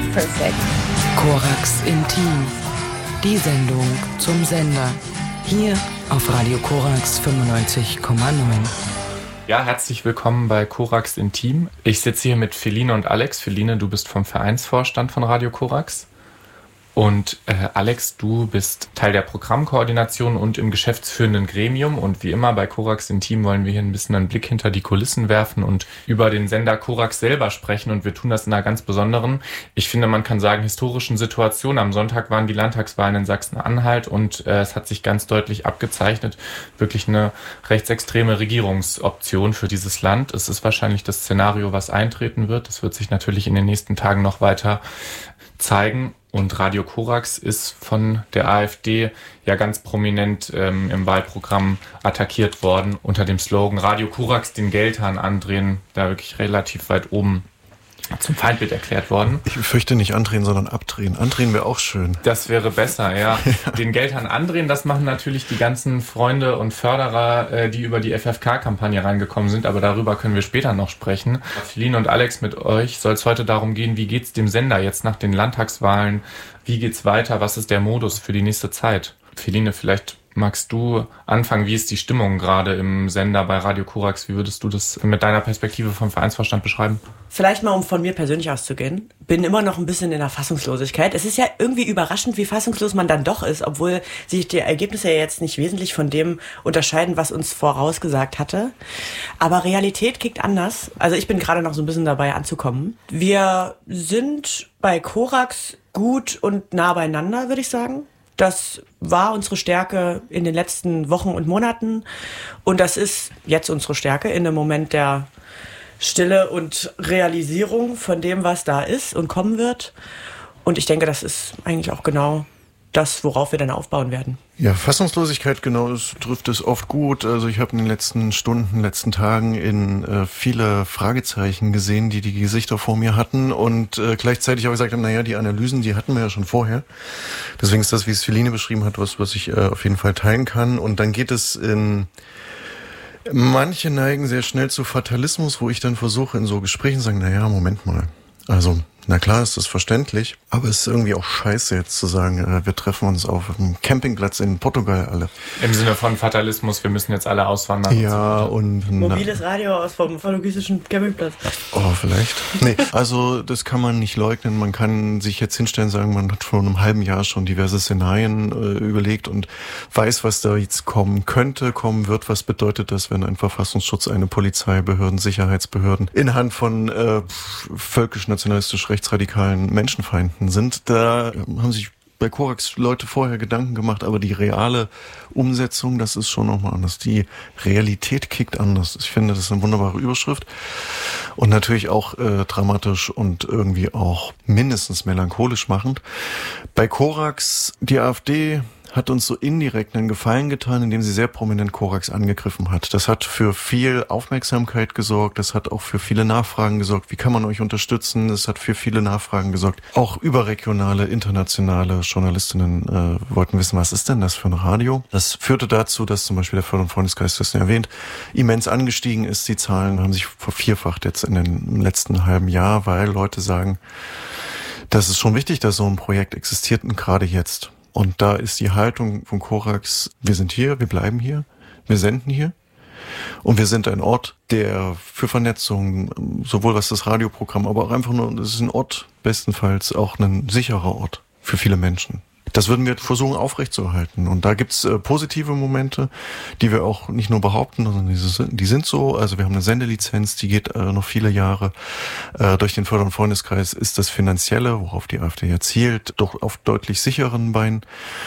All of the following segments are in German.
perfect. Korax Intim. Die Sendung zum Sender. Hier auf Radio Korax 95,9. Ja, herzlich willkommen bei Korax Intim. Ich sitze hier mit Feline und Alex. Feline, du bist vom Vereinsvorstand von Radio Korax. Und Alex, du bist Teil der Programmkoordination und im geschäftsführenden Gremium. Und wie immer bei Korax Intim wollen wir hier ein bisschen einen Blick hinter die Kulissen werfen und über den Sender Korax selber sprechen. Und wir tun das in einer ganz besonderen, ich finde, man kann sagen, historischen Situation. Am Sonntag waren die Landtagswahlen in Sachsen-Anhalt und es hat sich ganz deutlich abgezeichnet, wirklich eine rechtsextreme Regierungsoption für dieses Land. Es ist wahrscheinlich das Szenario, was eintreten wird. Das wird sich natürlich in den nächsten Tagen noch weiter zeigen. Und Radio Korax ist von der AfD ja ganz prominent im Wahlprogramm attackiert worden unter dem Slogan Radio Korax den Geldhahn andrehen, da wirklich relativ weit oben zum Feindbild erklärt worden. Ich fürchte nicht andrehen, sondern abdrehen. Andrehen wäre auch schön. Das wäre besser, ja. Den Geldhahn andrehen, das machen natürlich die ganzen Freunde und Förderer, die über die FFK-Kampagne reingekommen sind, aber darüber können wir später noch sprechen. Feline und Alex, mit euch soll es heute darum gehen, wie geht's dem Sender jetzt nach den Landtagswahlen? Wie geht's weiter? Was ist der Modus für die nächste Zeit? Feline, vielleicht magst du anfangen? Wie ist die Stimmung gerade im Sender bei Radio Korax? Wie würdest du das mit deiner Perspektive vom Vereinsvorstand beschreiben? Vielleicht mal, um von mir persönlich auszugehen. Bin immer noch ein bisschen in der Fassungslosigkeit. Es ist ja irgendwie überraschend, wie fassungslos man dann doch ist, obwohl sich die Ergebnisse ja jetzt nicht wesentlich von dem unterscheiden, was uns vorausgesagt hatte. Aber Realität kickt anders. Also ich bin gerade noch so ein bisschen dabei anzukommen. Wir sind bei Korax gut und nah beieinander, würde ich sagen. Das war unsere Stärke in den letzten Wochen und Monaten und das ist jetzt unsere Stärke in dem Moment der Stille und Realisierung von dem, was da ist und kommen wird. Und ich denke, das ist eigentlich auch genau das, worauf wir dann aufbauen werden. Ja, Fassungslosigkeit, genau, das trifft es oft gut. Also ich habe in den letzten Stunden, letzten Tagen in viele Fragezeichen gesehen, die Gesichter vor mir hatten und gleichzeitig auch gesagt haben, naja, die Analysen, die hatten wir ja schon vorher. Deswegen ist das, wie es Feline beschrieben hat, was ich auf jeden Fall teilen kann. Und dann geht es in manche neigen sehr schnell zu Fatalismus, wo ich dann versuche in so Gesprächen zu sagen, naja, Moment mal. Also, na klar ist das verständlich, aber es ist irgendwie auch scheiße jetzt zu sagen, wir treffen uns auf einem Campingplatz in Portugal alle. Im Sinne von Fatalismus, wir müssen jetzt alle auswandern. Ja, und mobiles Radio aus vom portugiesischen Campingplatz. Oh, vielleicht. Nee, also das kann man nicht leugnen. Man kann sich jetzt hinstellen und sagen, man hat vor einem halben Jahr schon diverse Szenarien überlegt und weiß, was da jetzt kommen könnte, kommen wird. Was bedeutet das, wenn ein Verfassungsschutz, eine Polizei, Behörden, Sicherheitsbehörden in Hand von völkisch-nationalistisch rechtsradikalen Menschenfeinden sind? Da haben sich bei Korax Leute vorher Gedanken gemacht, aber die reale Umsetzung, das ist schon nochmal anders. Die Realität kickt anders. Ich finde, das ist eine wunderbare Überschrift und natürlich auch dramatisch und irgendwie auch mindestens melancholisch machend. Bei Korax, die AfD hat uns so indirekt einen Gefallen getan, indem sie sehr prominent Korax angegriffen hat. Das hat für viel Aufmerksamkeit gesorgt, das hat auch für viele Nachfragen gesorgt. Wie kann man euch unterstützen? Das hat für viele Nachfragen gesorgt. Auch überregionale, internationale Journalistinnen wollten wissen, was ist denn das für ein Radio? Das führte dazu, dass zum Beispiel der Förder- und Freundeskreis, das erwähnt, immens angestiegen ist. Die Zahlen haben sich vervierfacht jetzt in den letzten halben Jahr, weil Leute sagen, das ist schon wichtig, dass so ein Projekt existiert und gerade jetzt. Und da ist die Haltung von Korax, wir sind hier, wir bleiben hier, wir senden hier und wir sind ein Ort, der für Vernetzung, sowohl was das Radioprogramm, aber auch einfach nur, das ist ein Ort, bestenfalls auch ein sicherer Ort für viele Menschen. Das würden wir versuchen aufrechtzuerhalten. Und da gibt's positive Momente, die wir auch nicht nur behaupten, sondern die sind so. Also wir haben eine Sendelizenz, die geht noch viele Jahre. Durch den Förder- und Freundeskreis ist das Finanzielle, worauf die AfD ja zielt, doch auf deutlich sicheren Beinen.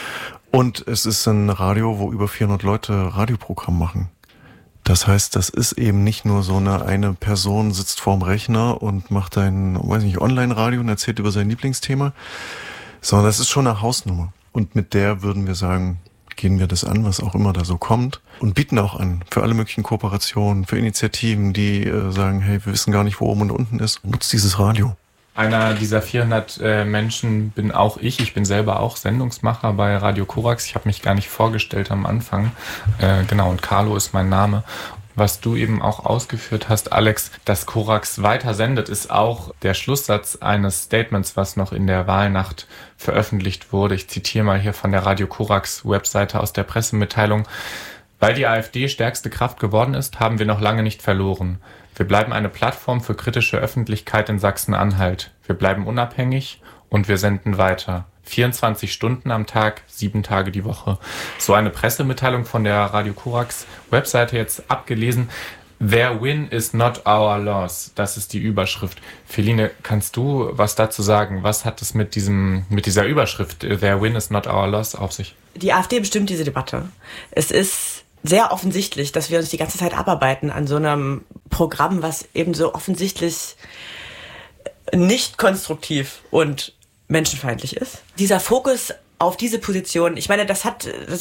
Und es ist ein Radio, wo über 400 Leute Radioprogramm machen. Das heißt, das ist eben nicht nur so eine Person sitzt vorm Rechner und macht ein, Online-Radio und erzählt über sein Lieblingsthema, sondern das ist schon eine Hausnummer. Und mit der würden wir sagen, gehen wir das an, was auch immer da so kommt. Und bieten auch an für alle möglichen Kooperationen, für Initiativen, die sagen, hey, wir wissen gar nicht, wo oben und unten ist. Nutzt dieses Radio. Einer dieser 400 Menschen bin auch ich. Ich bin selber auch Sendungsmacher bei Radio Korax. Ich habe mich gar nicht vorgestellt am Anfang. Genau, und Carlo ist mein Name. Was du eben auch ausgeführt hast, Alex, dass Korax weiter sendet, ist auch der Schlusssatz eines Statements, was noch in der Wahlnacht veröffentlicht wurde. Ich zitiere mal hier von der Radio Korax Webseite aus der Pressemitteilung. Weil die AfD stärkste Kraft geworden ist, haben wir noch lange nicht verloren. Wir bleiben eine Plattform für kritische Öffentlichkeit in Sachsen-Anhalt. Wir bleiben unabhängig und wir senden weiter. 24 Stunden am Tag, 7 Tage die Woche. So eine Pressemitteilung von der Radio Korax Webseite jetzt abgelesen. Their win is not our loss. Das ist die Überschrift. Feline, kannst du was dazu sagen? Was hat es mit dieser Überschrift Their win is not our loss auf sich? Die AfD bestimmt diese Debatte. Es ist sehr offensichtlich, dass wir uns die ganze Zeit abarbeiten an so einem Programm, was eben so offensichtlich nicht konstruktiv und menschenfeindlich ist. Dieser Fokus auf diese Position, ich meine, es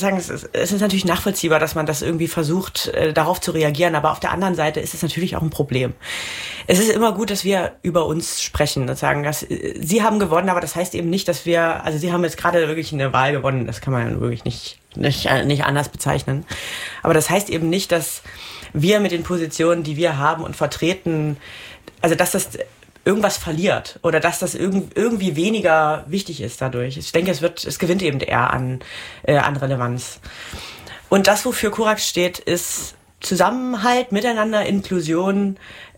ist natürlich nachvollziehbar, dass man das irgendwie versucht, darauf zu reagieren, aber auf der anderen Seite ist es natürlich auch ein Problem. Es ist immer gut, dass wir über uns sprechen und sagen, dass sie haben gewonnen, aber das heißt eben nicht, dass sie haben jetzt gerade wirklich eine Wahl gewonnen, das kann man wirklich nicht anders bezeichnen. Aber das heißt eben nicht, dass wir mit den Positionen, die wir haben und vertreten, also dass das irgendwas verliert oder dass das irgendwie weniger wichtig ist dadurch. Ich denke, es gewinnt eben eher an Relevanz. Und das, wofür Korax steht, ist Zusammenhalt, Miteinander, Inklusion.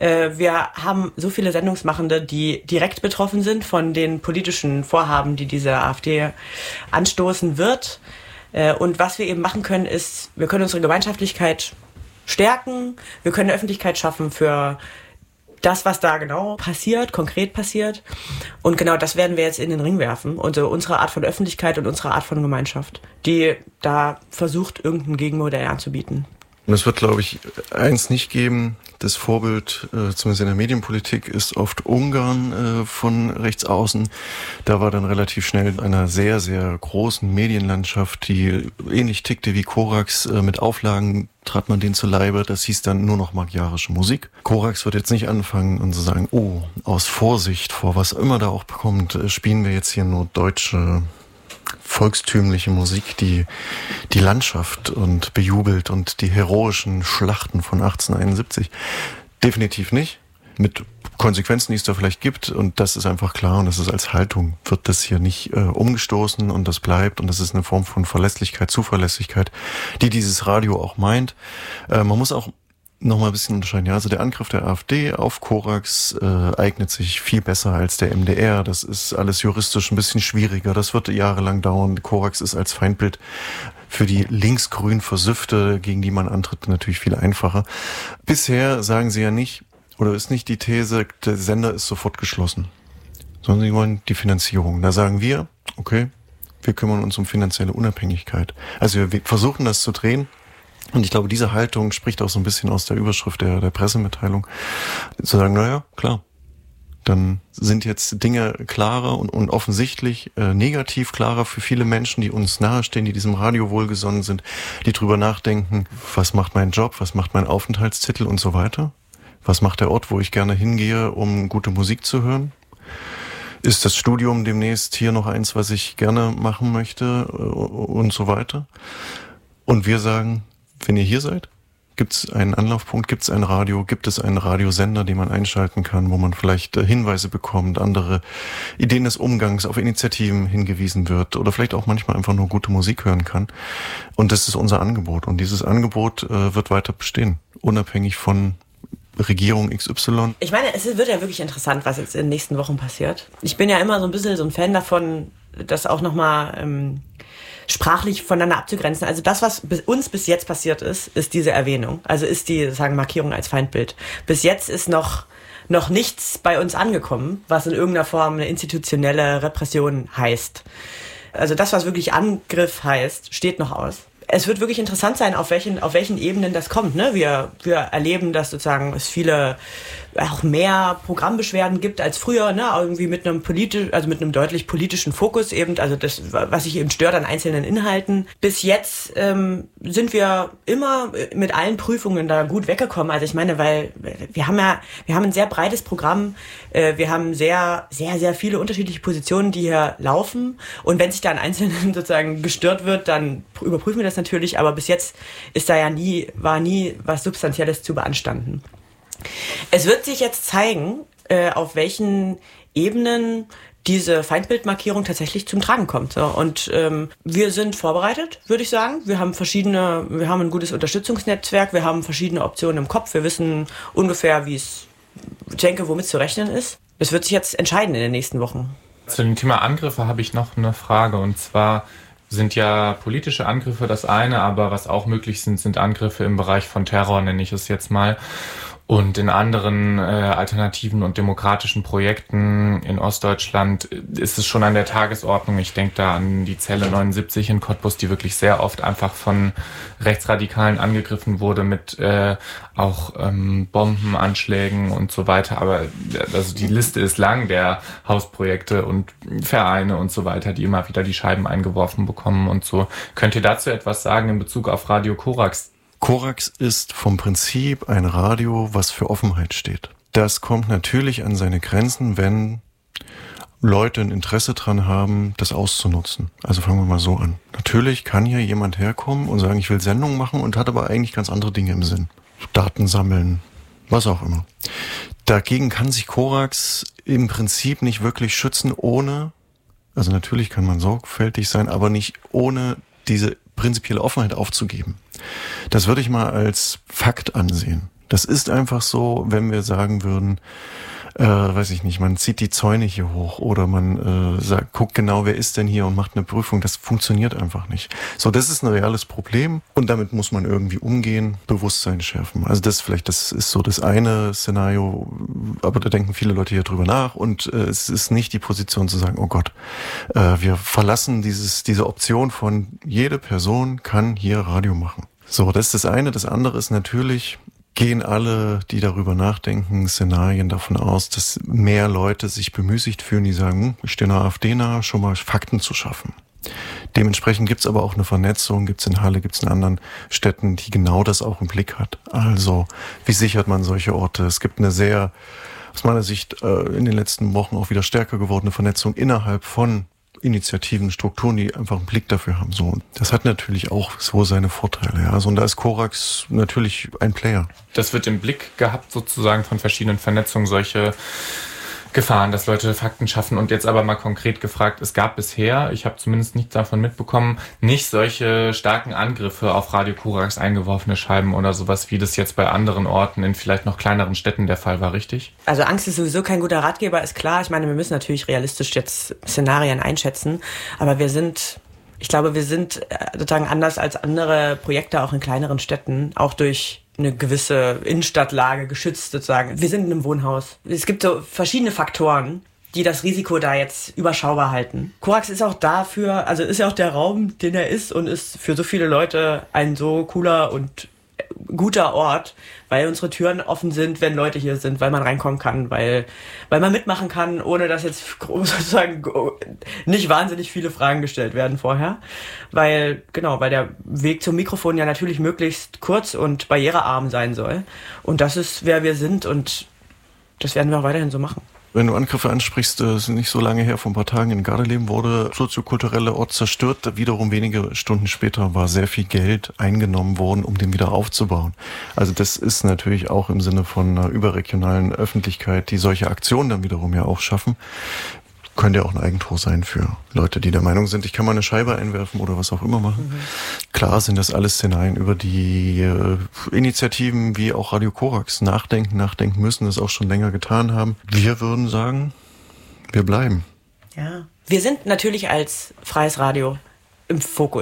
Wir haben so viele Sendungsmachende, die direkt betroffen sind von den politischen Vorhaben, die diese AfD anstoßen wird. Und was wir eben machen können, ist, wir können unsere Gemeinschaftlichkeit stärken, wir können eine Öffentlichkeit schaffen für das, was da genau passiert, konkret passiert. Und genau das werden wir jetzt in den Ring werfen. Unsere Art von Öffentlichkeit und unsere Art von Gemeinschaft, die da versucht, irgendein Gegenmodell anzubieten. Und es wird, glaube ich, eins nicht geben. Das Vorbild, zumindest in der Medienpolitik, ist oft Ungarn von rechts außen. Da war dann relativ schnell in einer sehr, sehr großen Medienlandschaft, die ähnlich tickte wie Korax, mit Auflagen trat man denen zu Leibe. Das hieß dann nur noch magyarische Musik. Korax wird jetzt nicht anfangen und so sagen, aus Vorsicht vor was immer da auch kommt, spielen wir jetzt hier nur deutsche volkstümliche Musik, die Landschaft und bejubelt und die heroischen Schlachten von 1871. Definitiv nicht. Mit Konsequenzen, die es da vielleicht gibt. Und das ist einfach klar. Und das ist als Haltung, wird das hier nicht umgestoßen und das bleibt. Und das ist eine Form von Verlässlichkeit, Zuverlässigkeit, die dieses Radio auch meint. Man muss auch noch mal ein bisschen unterscheiden. Ja, also der Angriff der AfD auf Korax eignet sich viel besser als der MDR. Das ist alles juristisch ein bisschen schwieriger. Das wird jahrelang dauern. Korax ist als Feindbild für die linksgrün Versüfte, gegen die man antritt, natürlich viel einfacher. Bisher sagen sie ja nicht, oder ist nicht die These, der Sender ist sofort geschlossen, sondern sie wollen die Finanzierung. Da sagen wir, okay, wir kümmern uns um finanzielle Unabhängigkeit. Also wir versuchen das zu drehen. Und ich glaube, diese Haltung spricht auch so ein bisschen aus der Überschrift der Pressemitteilung. Zu sagen, naja, klar, dann sind jetzt Dinge klarer und offensichtlich negativ klarer für viele Menschen, die uns nahestehen, die diesem Radio wohlgesonnen sind, die drüber nachdenken, was macht mein Job, was macht mein Aufenthaltstitel und so weiter. Was macht der Ort, wo ich gerne hingehe, um gute Musik zu hören? Ist das Studium demnächst hier noch eins, was ich gerne machen möchte und so weiter? Und wir sagen, wenn ihr hier seid, gibt es einen Anlaufpunkt, gibt es ein Radio, gibt es einen Radiosender, den man einschalten kann, wo man vielleicht Hinweise bekommt, andere Ideen des Umgangs, auf Initiativen hingewiesen wird oder vielleicht auch manchmal einfach nur gute Musik hören kann. Und das ist unser Angebot. Und dieses Angebot wird weiter bestehen, unabhängig von Regierung XY. Ich meine, es wird ja wirklich interessant, was jetzt in den nächsten Wochen passiert. Ich bin ja immer so ein bisschen so ein Fan davon, das auch nochmal sprachlich voneinander abzugrenzen. Also das, was uns bis jetzt passiert ist diese Erwähnung. Also ist die, sagen, Markierung als Feindbild. Bis jetzt ist noch nichts bei uns angekommen, was in irgendeiner Form eine institutionelle Repression heißt. Also das, was wirklich Angriff heißt, steht noch aus. Es wird wirklich interessant sein, auf welchen Ebenen das kommt. Ne? Wir erleben, dass sozusagen es viele auch mehr Programmbeschwerden gibt als früher, ne? Irgendwie mit einem deutlich politischen Fokus eben, also das, was sich eben stört an einzelnen Inhalten. Bis jetzt sind wir immer mit allen Prüfungen da gut weggekommen. Also ich meine, weil wir haben ein sehr breites Programm, wir haben sehr, sehr, sehr viele unterschiedliche Positionen, die hier laufen. Und wenn sich da an Einzelnen sozusagen gestört wird, dann überprüfen wir das das natürlich, aber bis jetzt ist da war nie was Substanzielles zu beanstanden. Es wird sich jetzt zeigen, auf welchen Ebenen diese Feindbildmarkierung tatsächlich zum Tragen kommt. So. Und wir sind vorbereitet, würde ich sagen. Wir haben ein gutes Unterstützungsnetzwerk, wir haben verschiedene Optionen im Kopf, wir wissen ungefähr, womit zu rechnen ist. Es wird sich jetzt entscheiden in den nächsten Wochen. Zu dem Thema Angriffe habe ich noch eine Frage, und zwar sind ja politische Angriffe das eine, aber was auch möglich sind Angriffe im Bereich von Terror, nenne ich es jetzt mal. Und in anderen alternativen und demokratischen Projekten in Ostdeutschland ist es schon an der Tagesordnung. Ich denke da an die Zelle 79 in Cottbus, die wirklich sehr oft einfach von Rechtsradikalen angegriffen wurde mit auch Bombenanschlägen und so weiter. Aber also die Liste ist lang der Hausprojekte und Vereine und so weiter, die immer wieder die Scheiben eingeworfen bekommen und so. Könnt ihr dazu etwas sagen in Bezug auf Radio Korax? Korax ist vom Prinzip ein Radio, was für Offenheit steht. Das kommt natürlich an seine Grenzen, wenn Leute ein Interesse dran haben, das auszunutzen. Also fangen wir mal so an. Natürlich kann hier jemand herkommen und sagen, ich will Sendungen machen und hat aber eigentlich ganz andere Dinge im Sinn. Daten sammeln, was auch immer. Dagegen kann sich Korax im Prinzip nicht wirklich schützen, also natürlich kann man sorgfältig sein, aber nicht ohne diese prinzipielle Offenheit aufzugeben. Das würde ich mal als Fakt ansehen. Das ist einfach so, wenn wir sagen würden, weiß ich nicht, man zieht die Zäune hier hoch oder man guckt genau, wer ist denn hier und macht eine Prüfung. Das funktioniert einfach nicht. So, das ist ein reales Problem und damit muss man irgendwie umgehen, Bewusstsein schärfen. Also das ist so das eine Szenario, aber da denken viele Leute hier drüber nach und es ist nicht die Position zu sagen, oh Gott, wir verlassen diese Option von jede Person kann hier Radio machen. So, das ist das eine. Das andere ist natürlich, gehen alle, die darüber nachdenken, Szenarien davon aus, dass mehr Leute sich bemüßigt fühlen, die sagen, ich stehe einer AfD nahe, schon mal Fakten zu schaffen. Dementsprechend gibt's aber auch eine Vernetzung, gibt's in Halle, gibt's in anderen Städten, die genau das auch im Blick hat. Also, wie sichert man solche Orte? Es gibt eine sehr, aus meiner Sicht, in den letzten Wochen auch wieder stärker gewordene Vernetzung innerhalb von Initiativen, Strukturen, die einfach einen Blick dafür haben. So, das hat natürlich auch so seine Vorteile. Ja. Also, und da ist Korax natürlich ein Player. Das wird im Blick gehabt sozusagen von verschiedenen Vernetzungen, solche Gefahren, dass Leute Fakten schaffen. Und jetzt aber mal konkret gefragt, es gab bisher, ich habe zumindest nichts davon mitbekommen, nicht solche starken Angriffe auf Radio Korax eingeworfene Scheiben oder sowas, wie das jetzt bei anderen Orten in vielleicht noch kleineren Städten der Fall war, richtig? Also Angst ist sowieso kein guter Ratgeber, ist klar. Ich meine, wir müssen natürlich realistisch jetzt Szenarien einschätzen, aber ich glaube, wir sind sozusagen anders als andere Projekte auch in kleineren Städten, auch durch eine gewisse Innenstadtlage geschützt sozusagen. Wir sind in einem Wohnhaus. Es gibt so verschiedene Faktoren, die das Risiko da jetzt überschaubar halten. Korax ist auch dafür, also ist ja auch der Raum, den er ist und ist für so viele Leute ein so cooler und guter Ort, weil unsere Türen offen sind, wenn Leute hier sind, weil man reinkommen kann, weil man mitmachen kann, ohne dass jetzt sozusagen nicht wahnsinnig viele Fragen gestellt werden vorher, weil der Weg zum Mikrofon ja natürlich möglichst kurz und barrierearm sein soll. Und das ist, wer wir sind, und das werden wir auch weiterhin so machen. Wenn du Angriffe ansprichst, ist nicht so lange her, vor ein paar Tagen in Gardeleben wurde soziokulturelle Ort zerstört. Wiederum wenige Stunden später war sehr viel Geld eingenommen worden, um den wieder aufzubauen. Also das ist natürlich auch im Sinne von einer überregionalen Öffentlichkeit, die solche Aktionen dann wiederum ja auch schaffen. Könnte ja auch ein Eigentor sein für Leute, die der Meinung sind, ich kann mal eine Scheibe einwerfen oder was auch immer machen. Mhm. Klar sind das alles Szenarien, über die Initiativen wie auch Radio Korax nachdenken müssen, das auch schon länger getan haben. Wir würden sagen, wir bleiben. Ja, wir sind natürlich als freies Radio in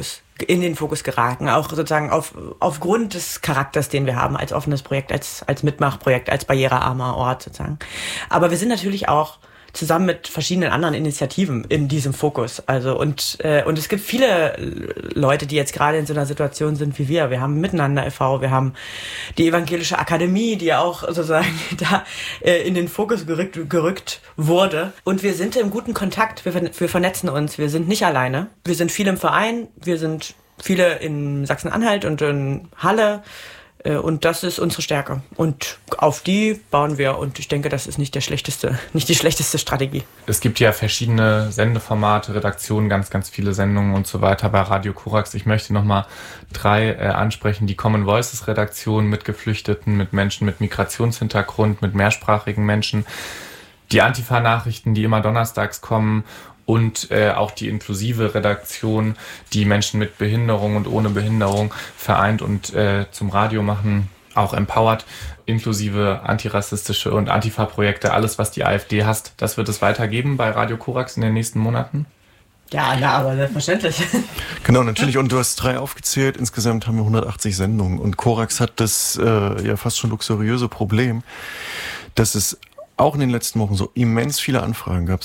den Fokus geraten, auch sozusagen aufgrund des Charakters, den wir haben als offenes Projekt, als Mitmachprojekt, als barrierearmer Ort sozusagen. Aber wir sind natürlich auch zusammen mit verschiedenen anderen Initiativen in diesem Fokus. Also und es gibt viele Leute, die jetzt gerade in so einer Situation sind wie wir. Wir haben Miteinander e.V., wir haben die Evangelische Akademie, die auch sozusagen da in den Fokus gerückt wurde. Und wir sind im guten Kontakt, wir vernetzen uns, wir sind nicht alleine. Wir sind viele im Verein, wir sind viele in Sachsen-Anhalt und in Halle. Und das ist unsere Stärke. Und auf die bauen wir. Und ich denke, das ist nicht die schlechteste Strategie. Es gibt ja verschiedene Sendeformate, Redaktionen, ganz, ganz viele Sendungen und so weiter bei Radio Korax. Ich möchte nochmal 3 ansprechen. Die Common Voices Redaktion mit Geflüchteten, mit Menschen mit Migrationshintergrund, mit mehrsprachigen Menschen. Die Antifa-Nachrichten, die immer donnerstags kommen. Und auch die inklusive Redaktion, die Menschen mit Behinderung und ohne Behinderung vereint und zum Radio machen, auch empowert, inklusive antirassistische und Antifa-Projekte, alles, was die AfD hasst. Das wird es weitergeben bei Radio Korax in den nächsten Monaten? Ja, aber selbstverständlich. Genau, natürlich. Und du hast 3 aufgezählt. Insgesamt haben wir 180 Sendungen. Und Korax hat das ja fast schon luxuriöse Problem, dass es auch in den letzten Wochen so immens viele Anfragen gab,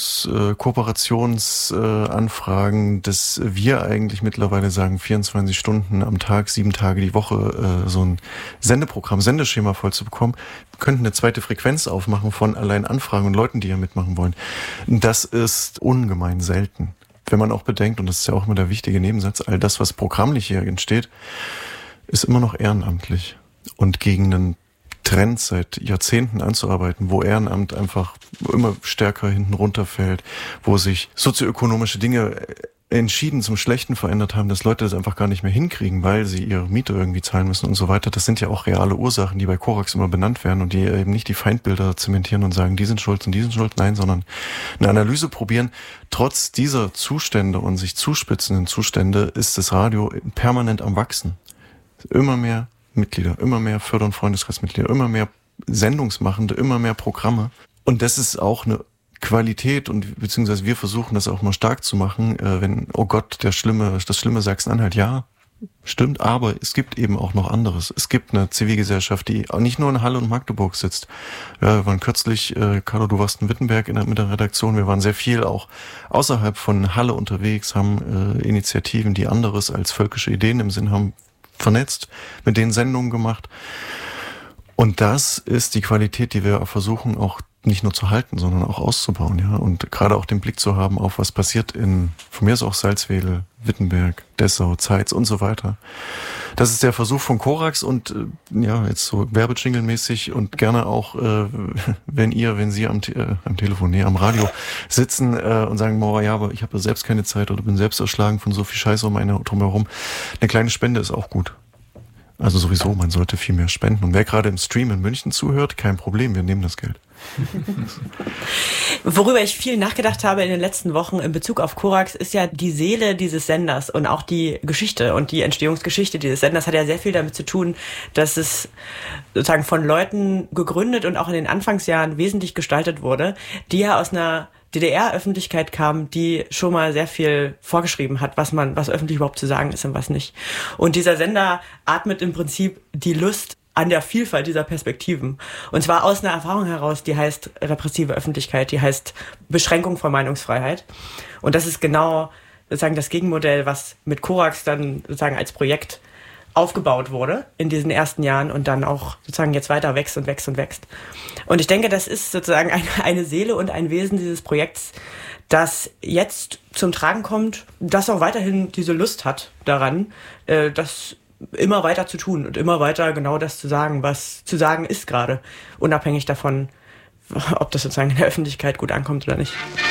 Kooperationsanfragen, dass wir eigentlich mittlerweile sagen, 24 Stunden am Tag, 7 Tage die Woche so ein Sendeprogramm, Sendeschema voll zu bekommen. Wir könnten eine zweite Frequenz aufmachen von allein Anfragen und Leuten, die ja mitmachen wollen. Das ist ungemein selten. Wenn man auch bedenkt, und das ist ja auch immer der wichtige Nebensatz, all das, was programmlich hier entsteht, ist immer noch ehrenamtlich. Und gegen einen Trend seit Jahrzehnten anzuarbeiten, wo Ehrenamt einfach immer stärker hinten runterfällt, wo sich sozioökonomische Dinge entschieden zum Schlechten verändert haben, dass Leute das einfach gar nicht mehr hinkriegen, weil sie ihre Miete irgendwie zahlen müssen und so weiter. Das sind ja auch reale Ursachen, die bei Korax immer benannt werden und die eben nicht die Feindbilder zementieren und sagen, die sind schuld und die sind schuld. Nein, sondern eine Analyse probieren. Trotz dieser Zustände und sich zuspitzenden Zustände ist das Radio permanent am Wachsen. Immer mehr Mitglieder, immer mehr Förder- und Freundeskreismitglieder, immer mehr Sendungsmachende, immer mehr Programme. Und das ist auch eine Qualität und beziehungsweise wir versuchen das auch mal stark zu machen, wenn, oh Gott, das schlimme Sachsen-Anhalt, ja, stimmt, aber es gibt eben auch noch anderes. Es gibt eine Zivilgesellschaft, die nicht nur in Halle und Magdeburg sitzt. Ja, wir waren kürzlich, Carlo, du warst in Wittenberg mit der Redaktion, wir waren sehr viel auch außerhalb von Halle unterwegs, haben Initiativen, die anderes als völkische Ideen im Sinn haben, vernetzt, mit denen Sendungen gemacht. Und das ist die Qualität, die wir versuchen auch nicht nur zu halten, sondern auch auszubauen, ja. Und gerade auch den Blick zu haben auf was passiert von mir ist auch Salzwedel, Wittenberg, Dessau, Zeitz und so weiter. Das ist der Versuch von Korax und ja, jetzt so werbejingelmäßig und gerne auch, wenn Sie am Telefon, am Radio sitzen und sagen, boah, ja, aber ich habe selbst keine Zeit oder bin selbst erschlagen von so viel Scheiße drumherum. Eine kleine Spende ist auch gut. Also sowieso, man sollte viel mehr spenden. Und wer gerade im Stream in München zuhört, kein Problem, wir nehmen das Geld. Worüber ich viel nachgedacht habe in den letzten Wochen in Bezug auf Korax, ist ja die Seele dieses Senders und auch die Geschichte und die Entstehungsgeschichte dieses Senders hat ja sehr viel damit zu tun, dass es sozusagen von Leuten gegründet und auch in den Anfangsjahren wesentlich gestaltet wurde, die ja aus einer DDR-Öffentlichkeit kam, die schon mal sehr viel vorgeschrieben hat, was öffentlich überhaupt zu sagen ist und was nicht. Und dieser Sender atmet im Prinzip die Lust an der Vielfalt dieser Perspektiven. Und zwar aus einer Erfahrung heraus, die heißt repressive Öffentlichkeit, die heißt Beschränkung von Meinungsfreiheit. Und das ist genau sozusagen das Gegenmodell, was mit Korax dann sozusagen als Projekt aufgebaut wurde in diesen ersten Jahren und dann auch sozusagen jetzt weiter wächst und wächst und wächst. Und ich denke, das ist sozusagen eine Seele und ein Wesen dieses Projekts, das jetzt zum Tragen kommt, das auch weiterhin diese Lust hat daran, das immer weiter zu tun und immer weiter genau das zu sagen, was zu sagen ist gerade, unabhängig davon, ob das sozusagen in der Öffentlichkeit gut ankommt oder nicht.